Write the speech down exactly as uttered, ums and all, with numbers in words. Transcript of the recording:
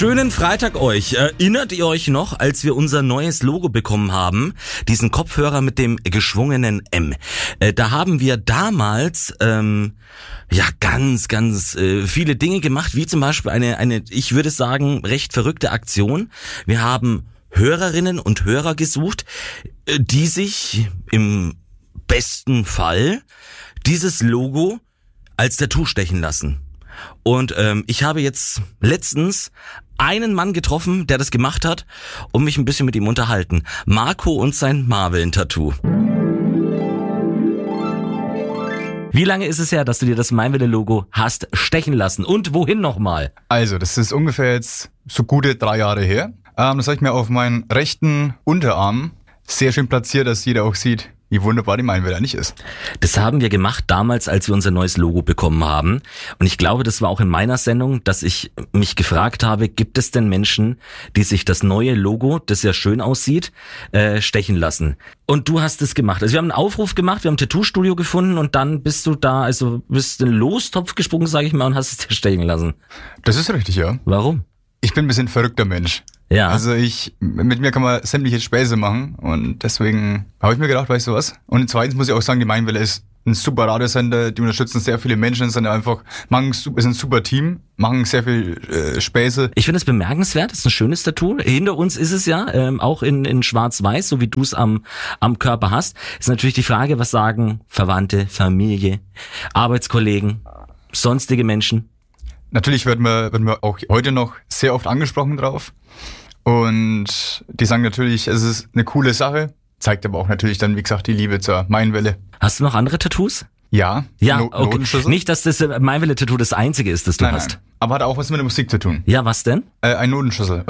Schönen Freitag euch. Erinnert ihr euch noch, als wir unser neues Logo bekommen haben? Diesen Kopfhörer mit dem geschwungenen M. Äh, da haben wir damals ähm, ja ganz, ganz äh, viele Dinge gemacht, wie zum Beispiel eine, eine, ich würde sagen, recht verrückte Aktion. Wir haben Hörerinnen und Hörer gesucht, äh, die sich im besten Fall dieses Logo als Tattoo stechen lassen. Und ähm, ich habe jetzt letztens einen Mann getroffen, der das gemacht hat und mich ein bisschen mit ihm unterhalten. Marco und sein Marveln-Tattoo. Wie lange ist es her, dass du dir das Meinwille-Logo hast stechen lassen? Und wohin nochmal? Also, das ist ungefähr jetzt so gute drei Jahre her. Ähm, das habe ich mir auf meinen rechten Unterarm sehr schön platziert, dass jeder auch sieht, wie wunderbar die Meinwille eigentlich ist. Das haben wir gemacht damals, als wir unser neues Logo bekommen haben. Und ich glaube, das war auch in meiner Sendung, dass ich mich gefragt habe, gibt es denn Menschen, die sich das neue Logo, das ja schön aussieht, äh, stechen lassen? Und du hast es gemacht. Also wir haben einen Aufruf gemacht, wir haben ein Tattoo-Studio gefunden und dann bist du da, also bist in den Lostopf gesprungen, sage ich mal, und hast es dir stechen lassen. Das ist richtig, ja. Warum? Ich bin ein bisschen ein verrückter Mensch. Ja. Also ich, mit mir kann man sämtliche Späße machen und deswegen habe ich mir gedacht, weißt du was? Und zweitens muss ich auch sagen, die Meinwille ist ein super Radiosender, die unterstützen sehr viele Menschen, sind einfach, machen, ist ein super Team, machen sehr viel äh, Späße. Ich finde es bemerkenswert, das ist ein schönes Tattoo. Hinter uns ist es ja, ähm, auch in, in schwarz-weiß, so wie du es am, am Körper hast. Ist natürlich die Frage, was sagen Verwandte, Familie, Arbeitskollegen, sonstige Menschen? Natürlich wird man, wird man auch heute noch sehr oft angesprochen drauf. Und die sagen natürlich, es ist eine coole Sache, zeigt aber auch natürlich dann, wie gesagt, die Liebe zur Meinwille. Hast du noch andere Tattoos? Ja, ja, no- okay. Notenschlüssel. Nicht, dass das Meinwille-Tattoo das einzige ist, das du nein, hast. Nein. Aber hat auch was mit der Musik zu tun. Ja, was denn? Äh, ein Notenschlüssel.